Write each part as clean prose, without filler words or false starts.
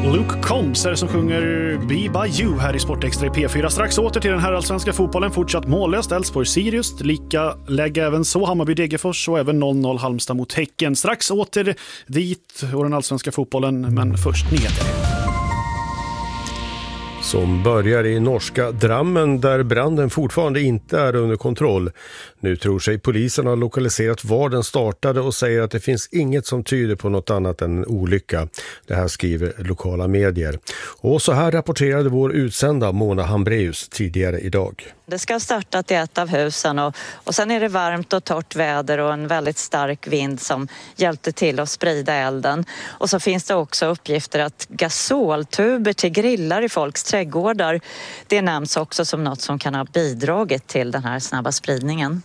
Luke Combs är det som sjunger Be By You här i Sportextra i P4. Strax åter till den här allsvenska fotbollen. Fortsatt mållöst. Elfsborg-Sirius. Lika läge även så. Hammarby-Degerfors och även 0-0 Halmstad mot Häcken. Strax åter dit och den allsvenska fotbollen. Men först nyheter. Som börjar i norska Drammen där branden fortfarande inte är under kontroll. Nu tror sig polisen ha lokaliserat var den startade och säger att det finns inget som tyder på något annat än en olycka. Det här skriver lokala medier. Och så här rapporterade vår utsända Mona Hambreus tidigare idag. Det ska ha startat i ett av husen och sen är det varmt och torrt väder och en väldigt stark vind som hjälpte till att sprida elden. Och så finns det också uppgifter att gasoltuber till grillar i folks trädgårdar, det nämns också som något som kan ha bidragit till den här snabba spridningen.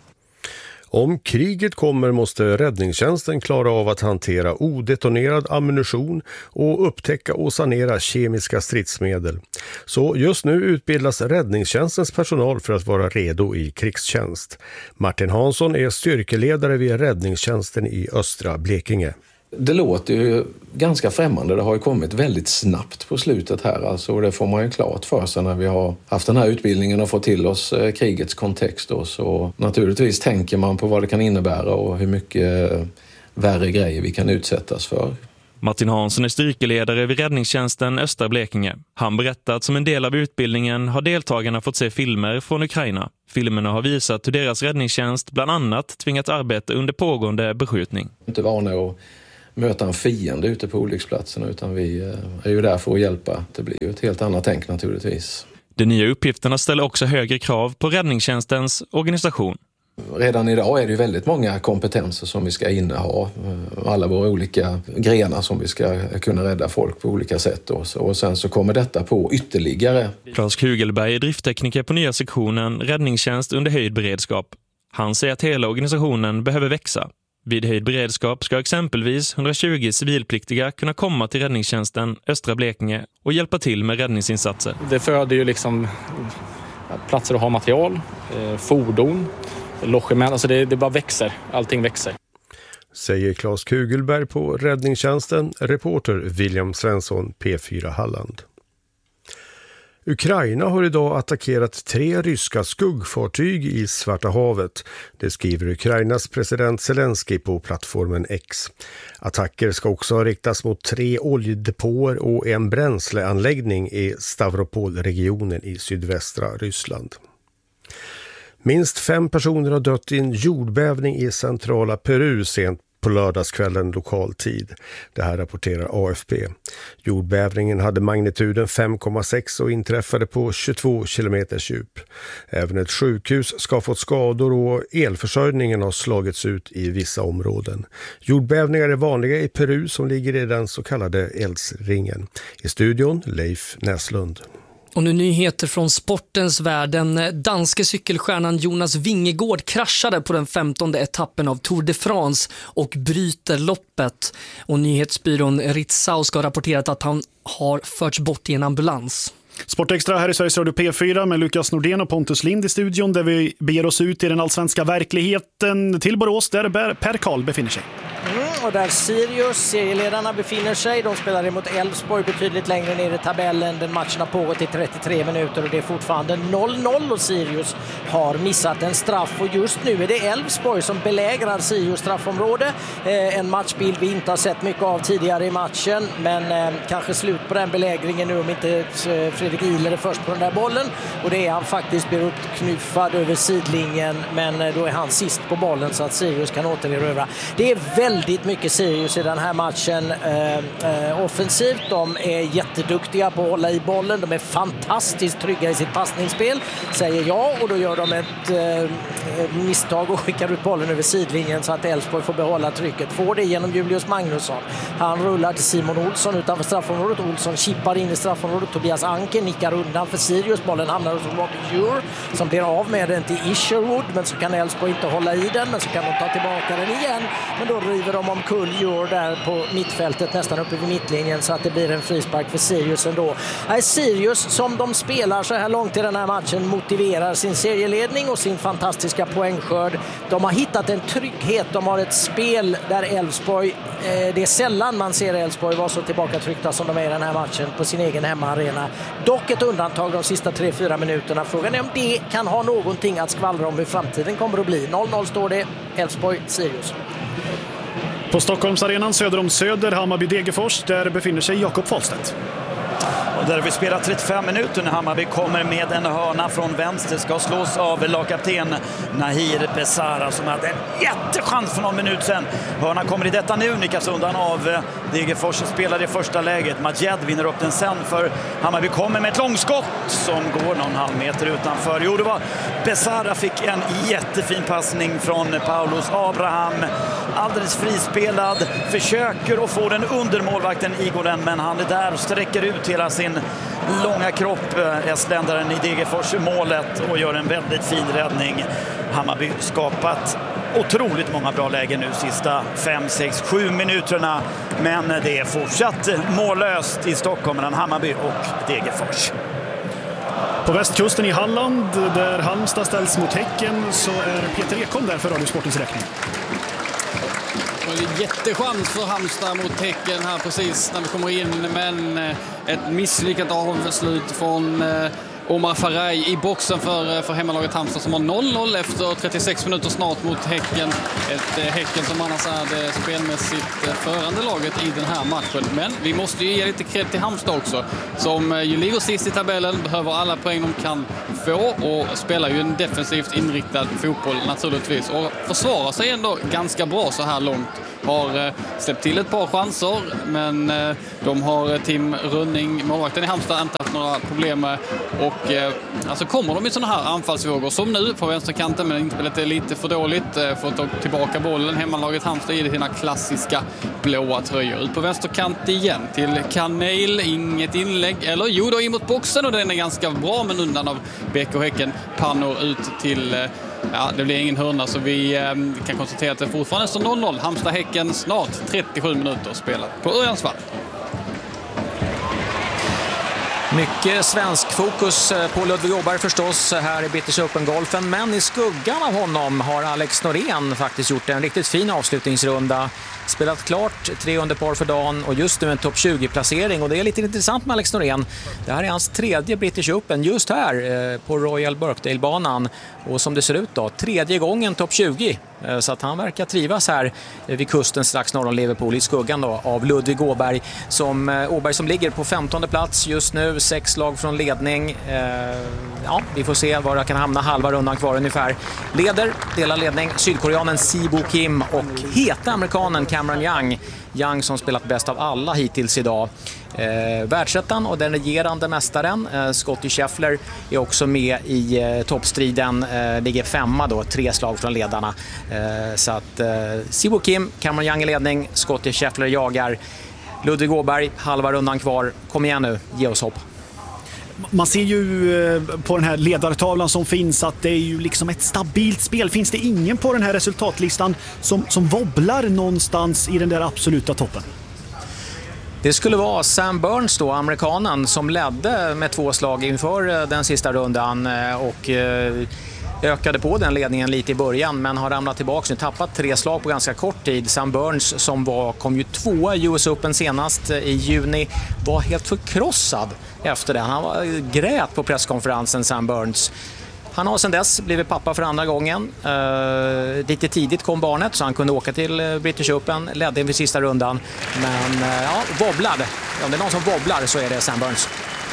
Om kriget kommer måste räddningstjänsten klara av att hantera odetonerad ammunition och upptäcka och sanera kemiska stridsmedel. Så just nu utbildas räddningstjänstens personal för att vara redo i krigstjänst. Martin Hansson är styrkeledare vid räddningstjänsten i östra Blekinge. Det låter ju ganska främmande. Det har ju kommit väldigt snabbt på slutet här. Alltså, och det får man ju klart för sig när vi har haft den här utbildningen och fått till oss krigets kontext. Då. Så naturligtvis tänker man på vad det kan innebära och hur mycket värre grejer vi kan utsättas för. Martin Hansson är styrkeledare vid räddningstjänsten Östra Blekinge. Han berättar att som en del av utbildningen har deltagarna fått se filmer från Ukraina. Filmerna har visat hur deras räddningstjänst bland annat tvingat arbeta under pågående beskjutning. Inte vana att möta en fiende ute på olycksplatsen utan vi är ju där för att hjälpa. Det blir ju ett helt annat tänk naturligtvis. De nya uppgifterna ställer också högre krav på räddningstjänstens organisation. Redan idag är det ju väldigt många kompetenser som vi ska inneha. Alla våra olika grenar som vi ska kunna rädda folk på olika sätt. Och sen så kommer detta på ytterligare. Claes Kugelberg är drifttekniker på nya sektionen Räddningstjänst under höjd beredskap. Han säger att hela organisationen behöver växa. Vid höjd beredskap ska exempelvis 120 civilpliktiga kunna komma till räddningstjänsten Östra Blekinge och hjälpa till med räddningsinsatser. Det föder ju liksom platser att ha material, fordon, logement, alltså det bara växer, allting växer. Säger Claes Kugelberg på räddningstjänsten, reporter William Svensson, P4 Halland. Ukraina har idag attackerat 3 ryska skuggfartyg i Svarta havet. Det skriver Ukrainas president Zelensky på plattformen X. Attacker ska också ha riktats mot 3 oljedepåer och en bränsleanläggning i Stavropol-regionen i sydvästra Ryssland. Minst 5 personer har dött i en jordbävning i centrala Peru sent på lördagskvällen lokal tid. Det här rapporterar AFP. Jordbävningen hade magnituden 5,6 och inträffade på 22 kilometers djup. Även ett sjukhus ska ha fått skador och elförsörjningen har slagits ut i vissa områden. Jordbävningar är vanliga i Peru som ligger i den så kallade eldsringen. I studion Leif Näslund. Och nu nyheter från sportens värld. Den danske cykelstjärnan Jonas Vingegaard kraschade på den 15:e etappen av Tour de France och bryter loppet. Och nyhetsbyrån Ritzau ska ha rapporterat att han har förts bort i en ambulans. Sportextra här i Sveriges Radio P4 med Lukas Nordén och Pontus Lind i studion där vi beger oss ut i den allsvenska verkligheten till Borås där Per Karl befinner sig. Och där Sirius, serieledarna, befinner sig. De spelar emot Elfsborg betydligt längre ner i tabellen. Den matchen har pågått i 33 minuter och det är fortfarande 0-0 och Sirius har missat en straff. Och just nu är det Elfsborg som belägrar Sirius straffområde. En matchbild vi inte har sett mycket av tidigare i matchen. Men kanske slut på den belägringen nu om inte Fredrik Ihler är först på den där bollen. Och det är han faktiskt, blir uppknuffad över sidlinjen. Men då är han sist på bollen så att Sirius kan återerövra. Det är väldigt mycket Sirius i den här matchen offensivt. De är jätteduktiga på att hålla i bollen. De är fantastiskt trygga i sitt passningsspel, säger jag. Och då gör de ett misstag och skickar ut bollen över sidlinjen så att Elfsborg får behålla trycket. Får det genom Julius Magnusson. Han rullar till Simon Olsson utanför straffområdet. Olsson chippar in i straffområdet. Tobias Anker nickar undan för Sirius. Bollen hamnar hos Robbie Djur som blir av med den till Isherwood. Men så kan Elfsborg inte hålla i den. Men så kan de ta tillbaka den igen. Men då river de omkull gör där på mittfältet nästan uppe vid mittlinjen så att det blir en frispark för Sirius ändå. Sirius som de spelar så här långt i den här matchen motiverar sin serieledning och sin fantastiska poängskörd. De har hittat en trygghet, de har ett spel där Elfsborg, det är sällan man ser Elfsborg vara så tillbakatryckta som de är i den här matchen på sin egen hemmaarena. Dock ett undantag de sista 3-4 minuterna. Frågan är om det kan ha någonting att skvallra om hur framtiden kommer att bli. 0-0 står det, Elfsborg-Sirius. På Stockholmsarenan söder om Söder, Hammarby-Degerfors, där befinner sig Jakob Fahlstedt. Och där vi spelar 35 minuter när Hammarby kommer med en hörna från vänster, ska slås av lagkapten Nahir Besara som hade en jättechans för någon minut sedan. Hörna kommer i detta nu, nickas undan av Degerfors spelar i första läget. Majed vinner upp den sen för Hammarby kommer med ett långskott som går någon halv meter utanför. Jo, det var Besara fick en jättefin passning från Paulus Abraham. Alldeles frispelad, försöker att få den under målvakten Igonen, men han är där och sträcker ut hela sin långa kropp, estländaren i Degerfors målet, och gör en väldigt fin räddning. Hammarby skapat otroligt många bra lägen nu sista 5, 6, 7 minuterna, men det är fortsatt mållöst i Stockholm mellan Hammarby och Degerfors. På västkusten i Halland, där Halmstad ställs mot Häcken, så är Peter Ekholm där för Radiosportens räkning. Jättechans för Halmstad mot Häcken här precis när vi kommer in, men ett misslyckat avslut från Omar Faraj i boxen för hemmalaget Halmstad som har 0-0 efter 36 minuter snart mot Häcken. Ett Häcken som annars är det spelmässigt förande laget i den här matchen. Men vi måste ju ge lite cred till Halmstad också, som ju ligger sist i tabellen, behöver alla poäng de kan få och spelar ju en defensivt inriktad fotboll naturligtvis. Och försvarar sig ändå ganska bra så här långt. Har släppt till ett par chanser, men de har Tim Rönning, målvakten i Halmstad, inte haft några problem med. Och alltså kommer de i sådana här anfallsvågor som nu på vänsterkanten, men inspelet är lite för dåligt, för att ta tillbaka bollen. Hemmalaget Halmstad i sina klassiska blåa tröjor. Ut på vänsterkant igen till Kanel, inget inlägg, eller jo då in mot boxen, och den är ganska bra, men undan av BK Häcken. Pannor ut till det blir ingen hörna, så vi kan konstatera att det fortfarande står 0-0. Halmstad-Häcken snart 37 minuter spelat på Örjansvall. Mycket svensk fokus på Ludvig Åberg förstås här i British Open-golfen, men i skuggan av honom har Alex Norén faktiskt gjort en riktigt fin avslutningsrunda. Spelat klart 3 under par för dagen och just nu en topp 20-placering, och det är lite intressant med Alex Norén. Det här är hans 3:e British Open just här på Royal Birkdale-banan, och som det ser ut då, 3:e gången topp 20. Så att han verkar trivas här vid kusten strax norr om Liverpool i skuggan då av Ludvig Åberg som ligger på 15:e plats just nu, 6 slag från ledning. Vi får se var det kan hamna, halva rundan kvar ungefär. Delar ledning sydkoreanen Sibo Kim och heta amerikanen Cameron Young som spelat bäst av alla hittills idag. Världsettan och den regerande mästaren Scottie Scheffler är också med i toppstriden, ligger 5:a då, 3 slag från ledarna. Så att Sibo Kim, Cameron Young i ledning, Scottie Scheffler jagar. Ludvig Åberg, halva rundan kvar. Kom igen nu, ge oss hopp. Man ser ju på den här ledartavlan som finns att det är ju liksom ett stabilt spel. Finns det ingen på den här resultatlistan som wobblar någonstans i den där absoluta toppen? Det skulle vara Sam Burns då, amerikanen, som ledde med 2 slag inför den sista rundan och ökade på den ledningen lite i början, men har ramlat tillbaka nu, tappat 3 slag på ganska kort tid. Sam Burns som kom ju 2 i US Open senast i juni, var helt förkrossad efter det. Han var grät på presskonferensen, Sam Burns. Han har sedan dess blivit pappa för andra gången. Lite tidigt kom barnet så han kunde åka till British Open, ledde inför sista rundan. Men wobblade. Om det är någon som wobblar så är det Sam Burns.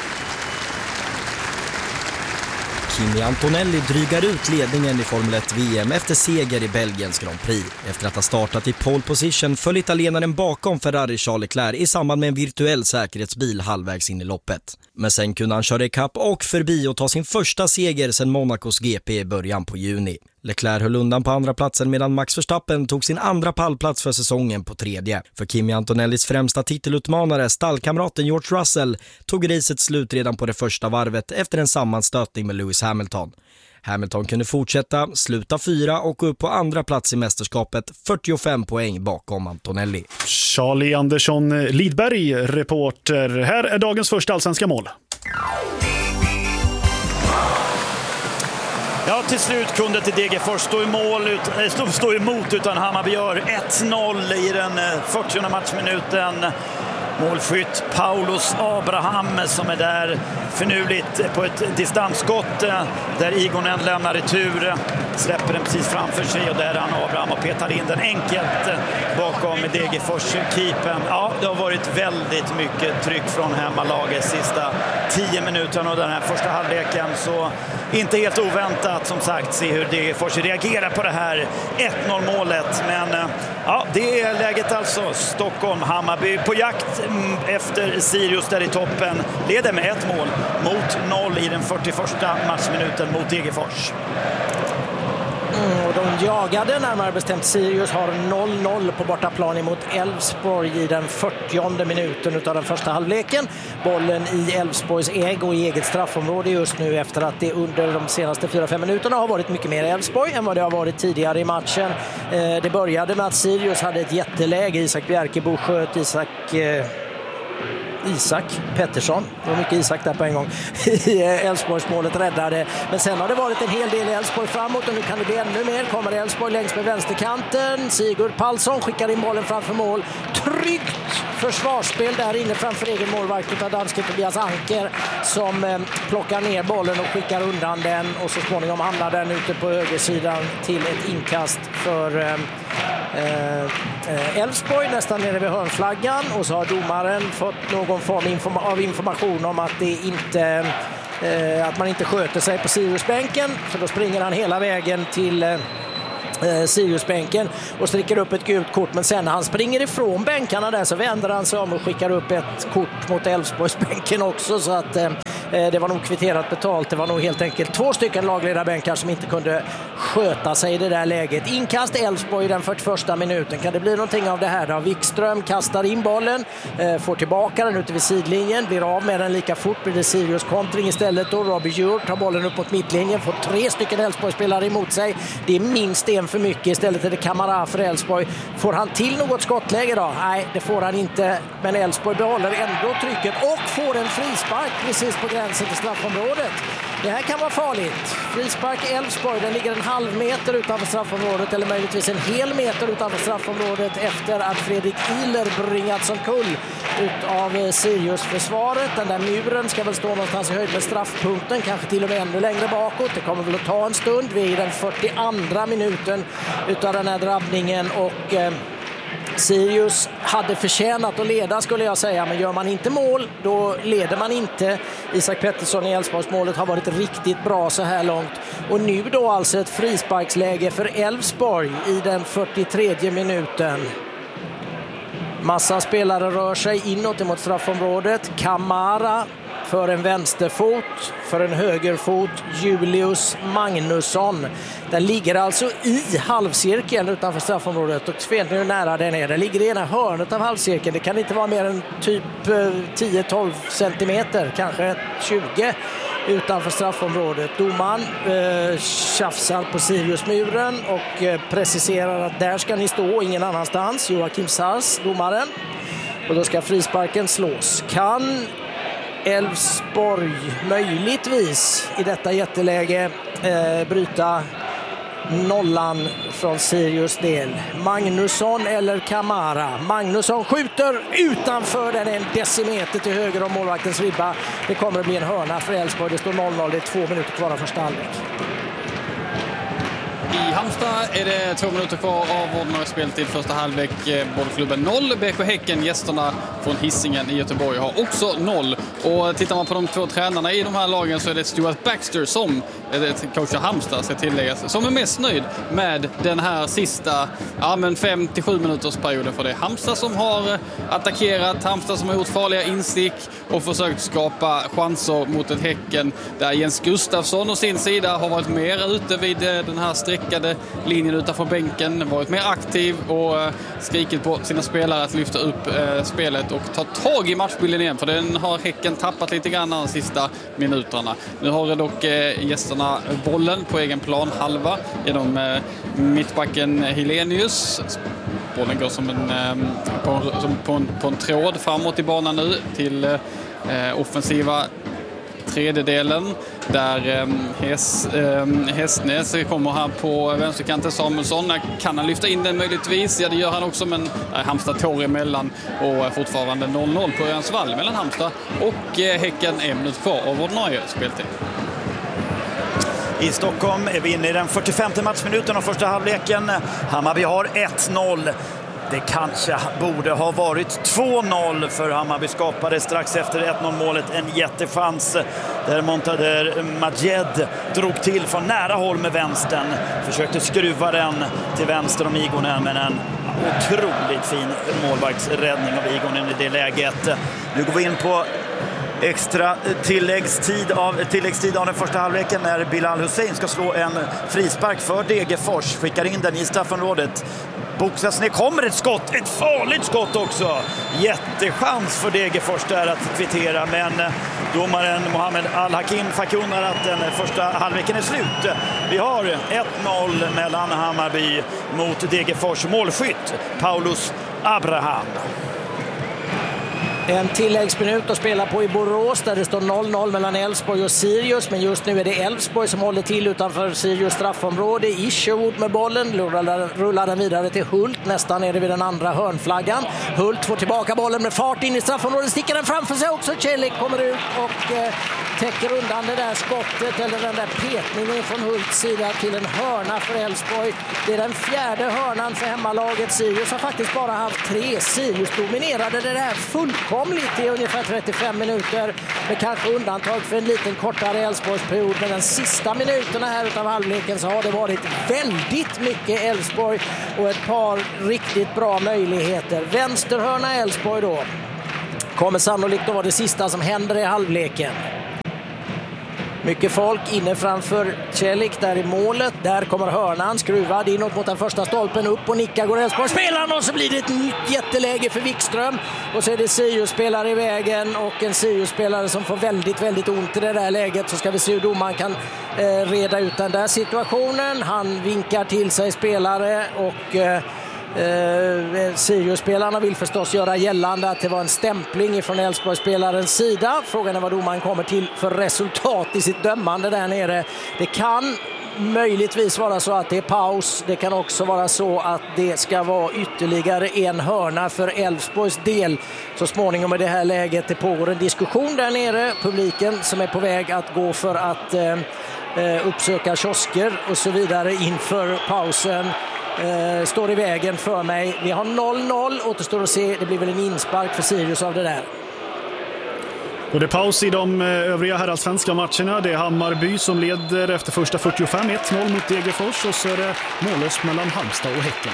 Kimi Antonelli drygar ut ledningen i Formel 1 VM efter seger i Belgiens Grand Prix. Efter att ha startat i pole position föll italienaren bakom Ferrari Charles Leclerc i samband med en virtuell säkerhetsbil halvvägs in i loppet. Men sen kunde han köra ikapp och förbi och ta sin första seger sedan Monacos GP i början på juni. Leclerc höll undan på andra platsen medan Max Verstappen tog sin andra pallplats för säsongen på tredje. För Kimi Antonellis främsta titelutmanare, stallkamraten George Russell, tog racet slut redan på det första varvet efter en sammanstötning med Lewis Hamilton. Hamilton kunde fortsätta, sluta 4 och gå upp på andra plats i mästerskapet, 45 poäng bakom Antonelli. Charlie Andersson Lidberg, reporter. Här är dagens första allsvenska mål. Ja, till slut kunde till Degerfors stå emot utan Hammarby gör 1-0 i den 40:e matchminuten. Målskytt Paulus Abraham som är där finurligt på ett distansskott där Igonen lämnar retur, släpper den precis framför sig och där är han Abraham och petar in den enkelt bakom Degerfors-keepern. Ja, det har varit väldigt mycket tryck från hemmalaget sista 10 minuterna och den här första halvleken, så inte helt oväntat som sagt se hur Degerfors reagerar på det här 1-0-målet. Men ja, det är läget alltså. Stockholm, Hammarby på jakt efter Sirius där i toppen, leder med 1 mål mot 0 i den 41:a matchminuten mot Degerfors. Och de jagade närmare bestämt. Sirius har 0-0 på bortaplan emot Elfsborg i den 40:e minuten utav den första halvleken. Bollen i Elfsborgs äg och i eget straffområde just nu efter att det under de senaste 4-5 minuterna har varit mycket mer Elfsborg än vad det har varit tidigare i matchen. Det började med att Sirius hade ett jätteläge. Isak Bjerkebo sköt Isak Pettersson, det var mycket Isak där på en gång, i Elfsborgsmålet räddade. Men sen har det varit en hel del Elfsborg framåt och nu kan det bli ännu mer. Kommer Elfsborg längs med vänsterkanten. Sigurd Palsson skickar in bollen framför mål. Tryggt försvarsspel där inne framför egen målvakt av danske Tobias Anker som plockar ner bollen och skickar undan den och så småningom hamnar den ute på högersidan till ett inkast för Elfsborg nästan nere vid hörnflaggan, och så har domaren fått någon form av information om att det inte att man inte sköter sig på Siriusbänken, för då springer han hela vägen till Siriusbänken och stricker upp ett gult kort, men sen när han springer ifrån bänkarna där så vänder han sig om och skickar upp ett kort mot Elfsborgsbänken också, så att det var nog kvitterat betalt. Det var nog helt enkelt 2 stycken lagledarbänkar som inte kunde sköta sig i det där läget. Inkast Elfsborg i den 41:a minuten. Kan det bli någonting av det här då? Wikström kastar in bollen, får tillbaka den ute vid sidlinjen, blir av med den lika fort, blir det Sirius kontring istället då. Robbie Djurt tar bollen upp mot mittlinjen, får 3 stycken Elfsborg-spelare emot sig. Det är minst en för mycket. Istället är det Kamara för Elfsborg. Får han till något skottläge då? Nej, det får han inte. Men Elfsborg behåller ändå trycket och får en frispark precis på gränsen till straffområdet. Det här kan vara farligt. Frispark Elfsborg, den ligger en halv meter utanför straffområdet eller möjligtvis en hel meter utanför straffområdet efter att Fredrik Ihler bringats omkull utav Sirius-försvaret. Den där muren ska väl stå någonstans i höjd med straffpunkten, kanske till och med ännu längre bakåt. Det kommer väl att ta en stund. Vi är i den 42:a minuten utav den här drabbningen och Sirius hade förtjänat att leda skulle jag säga, men gör man inte mål då leder man inte. Isak Pettersson i Elfsborgsmålet har varit riktigt bra så här långt och nu då alltså ett frisparksläge för Elfsborg i den 43:e minuten. Massa spelare rör sig inåt mot straffområdet. Kamara för en vänsterfot, för en högerfot Julius Magnusson. Den ligger alltså i halvcirkeln utanför straffområdet och vet hur nära den är. Den ligger i ena hörnet av halvcirkeln. Det kan inte vara mer än typ 10-12 centimeter, kanske 20 utanför straffområdet. Domaren tjafsar på Siriusmuren och preciserar att där ska ni stå, ingen annanstans. Joakim Sars, domaren. Och då ska frisparken slås. Kan Elfsborg möjligtvis i detta jätteläge bryta nollan från Sirius del? Magnusson eller Kamara? Magnusson skjuter utanför, den en decimeter till höger om målvaktens ribba. Det kommer att bli en hörna för Elfsborg. Det står 0-0, det är 2 minuter kvar av första halvlek. I Halmstad är det 2 minuter kvar av ordinarie speltid första halvlek. Bollklubben 0. BK Häcken, gästerna från Hisingen i Göteborg, har också 0. Och tittar man på de 2 tränarna i de här lagen så är det Stuart Baxter som coachar Halmstad, ska tilläggas, som är mest nöjd med den här sista 5-7 minuters perioden. För det är Halmstad som har attackerat, Halmstad som har gjort farliga instick och försökt skapa chanser mot ett Häcken där Jens Gustafsson och sin sida har varit mer ute vid den här checkade linjen utanför bänken, varit mer aktiv och skrikit på sina spelare att lyfta upp spelet och ta tag i matchbilden igen, för den har Häcken tappat lite grann de sista minuterna. Nu har dock gästerna bollen på egen plan halva genom mittbacken Helenius. Bollen går som på en tråd framåt i banan nu till offensiva tredjedelen där Hästnäs kommer här på vänsterkanten. Samuelsson, kan han lyfta in den möjligtvis? Ja, det gör han också, men Halmstad tår emellan och fortfarande 0-0 på Örjansvall mellan Halmstad och Häcken, 1 minut kvar av ordinarie speltid. I Stockholm är vi inne i den 45:e matchminuten av första halvleken. Hammarby har 1-0. Det kanske borde ha varit 2-0 för Hammarby skapade strax efter 1-0-målet en jättechans där Montader Majed drog till från nära håll med vänstern. Försökte skruva den till vänster om Igonen, men en otroligt fin målvaktsräddning av Igonen i det läget. Nu går vi in på extra tilläggstid av den första halvleken när Bilal Hussein ska slå en frispark för Degerfors. Skickar in den i straffområdet. Boxas ner, kommer ett skott, ett farligt skott också. Jättechans för Degerfors där att kvittera, men domaren Mohamed Al-Hakim förkunnar att den första halvleken är slut. Vi har 1-0 mellan Hammarby mot Degerfors. Målskytt Paulus Abraham. En tilläggsminut att spela på i Borås där det står 0-0 mellan Elfsborg och Sirius, men just nu är det Elfsborg som håller till utanför Sirius straffområde. Isherwood med bollen, rullar den vidare till Hult, nästan är det vid den andra hörnflaggan. Hult får tillbaka bollen med fart in i straffområdet, sticker den framför sig också. Celik kommer ut och täcker undan det där skottet, eller den där petningen från Hults sida till en hörna för Elfsborg. Det är den 4:e hörnan för hemmalaget. Sirius har faktiskt bara haft 3. Sirius dominerade det där fullkomligt i ungefär 35 minuter, med kanske undantag för en liten kortare Elfsborgsperiod. Men den sista minuterna här utav halvleken så har det varit väldigt mycket Elfsborg och ett par riktigt bra möjligheter. Vänsterhörna Elfsborg då kommer sannolikt att vara det sista som händer i halvleken. Mycket folk inne framför Celik där i målet. Där kommer hörnan, skruvad inåt mot den första stolpen, upp och nickar, går Elfsborg spelaren och så blir det ett nytt jätteläge för Wikström. Och så är det Sirius-spelare i vägen och en Sirius-spelare som får väldigt, väldigt ont i det där läget. Så ska vi se hur domaren kan reda ut den där situationen. Han vinkar till sig spelare och Sirius-spelarna vill förstås göra gällande att det var en stämpling från Elfsborg-spelarens sida. Frågan är vad domaren kommer till för resultat i sitt dömande där nere. Det kan möjligtvis vara så att det är paus. Det kan också vara så att det ska vara ytterligare en hörna för Elfsborgs del. Så småningom i det här läget det pågår en diskussion där nere. Publiken som är på väg att gå för att uppsöka kiosker och så vidare inför pausen står i vägen för mig. Vi har 0-0, återstår att se. Det blir väl en inspark för Sirius av det där. Och det är paus i de övriga herrallsvenska matcherna. Det är Hammarby som leder efter första 45, 1-0 mot Degerfors, och så är det mållöst mellan Halmstad och Häcken.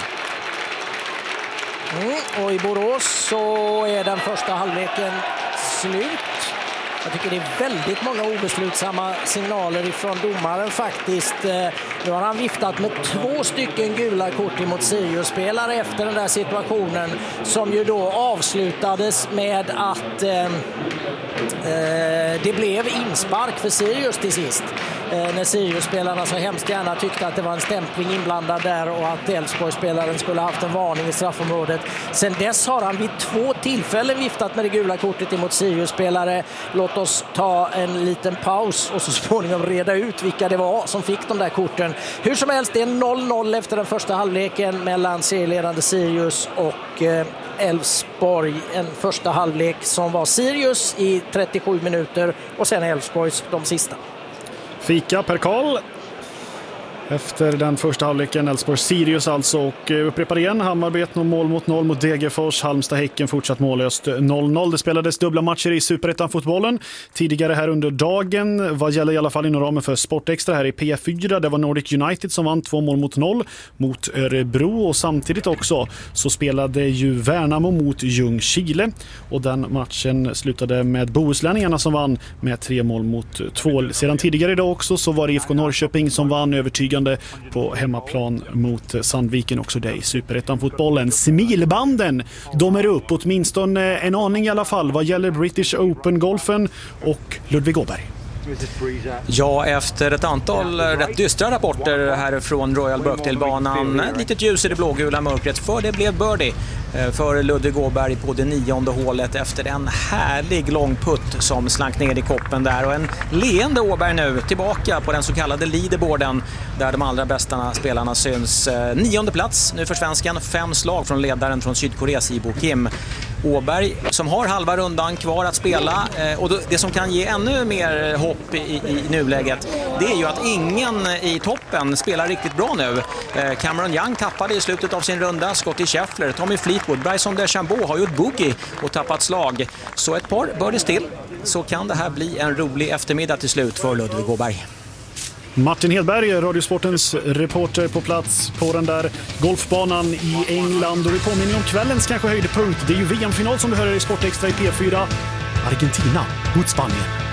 Och i Borås så är den första halvleken slut. Jag tycker det är väldigt många obeslutsamma signaler ifrån domaren faktiskt. Nu har han viftat med 2 stycken gula kort emot Sirius-spelare efter den där situationen, som ju då avslutades med att det blev inspark för Sirius till sist. När Sirius-spelarna så hemskt gärna tyckte att det var en stämpling inblandad där och att Elfsborg-spelaren skulle ha haft en varning i straffområdet. Sen dess har han vid 2 tillfällen viftat med det gula kortet emot Sirius-spelare. Låt oss ta en liten paus och så småningom reda ut vilka det var som fick de där korten. Hur som helst, det är 0-0 efter den första halvleken mellan serieledande Sirius och Elfsborg. En första halvlek som var Sirius i 37 minuter och sen Elfsborgs de sista. Fika per Karl efter den första halvleken. Elfsborg-Sirius alltså, och upprepar igen. Hammarby 0-0 mot Degerfors. Halmstad-Häcken fortsatt mållöst 0-0. Det spelades dubbla matcher i Superettan-fotbollen tidigare här under dagen, vad gäller i alla fall inom ramen för Sportextra här i P4. Det var Nordic United som vann 2-0 mot Örebro, och samtidigt också så spelade ju Värnamo mot Ljungskile, och den matchen slutade med Bohuslänningarna som vann med 3-2. Sedan tidigare idag också så var det IFK Norrköping som vann övertygande övertygande på hemmaplan mot Sandviken också det i Superettan-fotbollen. Smilbanden, de är upp åtminstone en aning i alla fall vad gäller British Open-golfen och Ludvig Åberg. Ja, efter ett antal rätt dystra rapporter härifrån Royal Birkdale-banan, litet ljus i det blågula mörkret, för det blev birdie för Ludvig Åberg på det 9:e hålet efter en härlig lång putt som slank ner i koppen där, och en leende Åberg nu tillbaka på den så kallade leaderboarden där de allra bästa spelarna syns. 9:e plats nu för svensken, 5 slag från ledaren från Sydkorea, Sibo Kim. Åberg som har halva rundan kvar att spela, och det som kan ge ännu mer hopp i nuläget, det är ju att ingen i toppen spelar riktigt bra nu. Cameron Young tappade i slutet av sin runda, Scottie Scheffler, Tommy Fleetwood, Bryson DeChambeau har ju ett boogie och tappat slag. Så ett par birdies till, så kan det här bli en rolig eftermiddag till slut för Ludvig Åberg. Martin Hedberg, Radiosportens reporter på plats på den där golfbanan i England. Och vi påminner om kvällens kanske höjdpunkt. Det är ju VM-final som du hör i Sportextra i P4. Argentina mot Spanien.